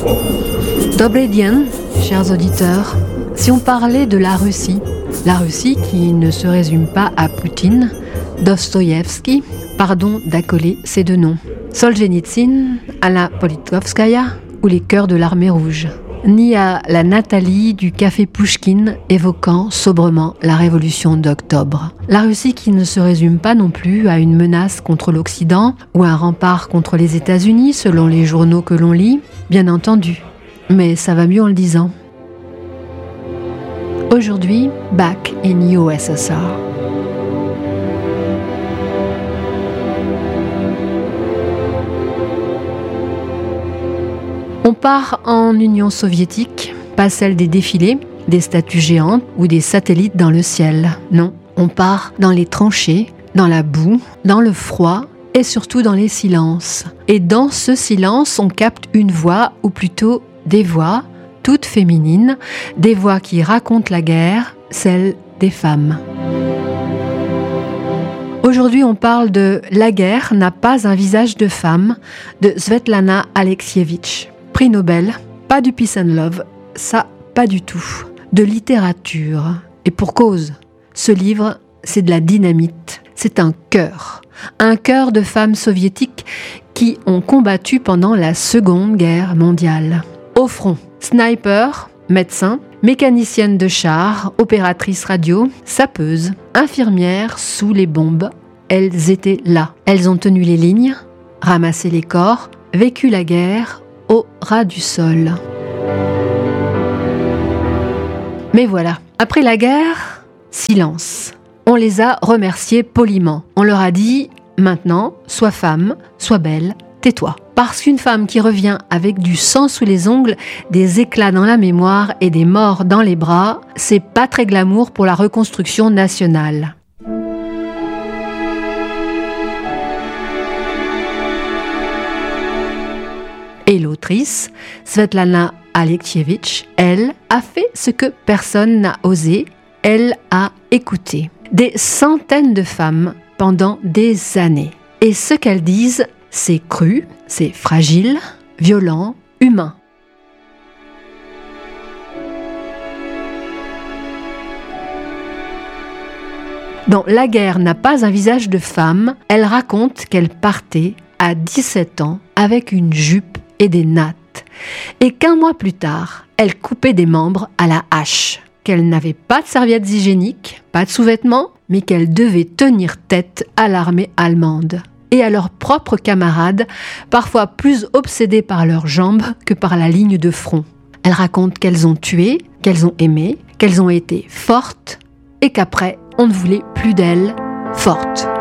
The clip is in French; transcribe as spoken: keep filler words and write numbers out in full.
Dobrý den, chers auditeurs. Si on parlait de la Russie, la Russie qui ne se résume pas à Poutine, Dostoïevski, pardon d'accoler ces deux noms, Solzhenitsyn, Anna Politkovskaya ou les Chœurs de l'Armée Rouge, ni à la Nathalie du Café Pouchkine évoquant sobrement la révolution d'octobre. La Russie qui ne se résume pas non plus à une menace contre l'Occident ou un rempart contre les États-Unis selon les journaux que l'on lit, bien entendu. Mais ça va mieux en le disant. Aujourd'hui, back in U S S R. On part en Union soviétique, pas celle des défilés, des statues géantes ou des satellites dans le ciel. Non, on part dans les tranchées, dans la boue, dans le froid et surtout dans les silences. Et dans ce silence, on capte une voix, ou plutôt des voix, toutes féminines, des voix qui racontent la guerre, celle des femmes. Aujourd'hui, on parle de « La guerre n'a pas un visage de femme » de Svetlana Alexievitch. Prix Nobel, pas du Peace and Love, ça pas du tout. De littérature. Et pour cause, ce livre, c'est de la dynamite. C'est un cœur. Un cœur de femmes soviétiques qui ont combattu pendant la Seconde Guerre mondiale. Au front, sniper, médecin, mécanicienne de char, opératrice radio, sapeuse, infirmière sous les bombes. Elles étaient là. Elles ont tenu les lignes, ramassé les corps, vécu la guerre au ras du sol. Mais voilà, après la guerre, silence. On les a remerciés poliment. On leur a dit « Maintenant, sois femme, sois belle, tais-toi ». Parce qu'une femme qui revient avec du sang sous les ongles, des éclats dans la mémoire et des morts dans les bras, c'est pas très glamour pour la reconstruction nationale. Et l'autrice, Svetlana Alexievitch, elle, a fait ce que personne n'a osé, elle a écouté. Des centaines de femmes pendant des années. Et ce qu'elles disent, c'est cru, c'est fragile, violent, humain. Dans La guerre n'a pas un visage de femme, elle raconte qu'elle partait à dix-sept ans avec une jupe et des nattes, et qu'un mois plus tard, elle coupait des membres à la hache, qu'elle n'avait pas de serviettes hygiéniques, pas de sous-vêtements, mais qu'elle devait tenir tête à l'armée allemande et à leurs propres camarades, parfois plus obsédés par leurs jambes que par la ligne de front. Elle raconte qu'elles ont tué, qu'elles ont aimé, qu'elles ont été fortes, et qu'après, on ne voulait plus d'elles fortes.